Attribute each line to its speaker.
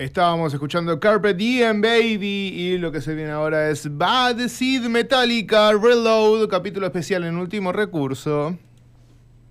Speaker 1: Estábamos escuchando Carpet Diem Baby y lo que se viene ahora es Bad Seed Metallica Reload, capítulo especial en Último Recurso.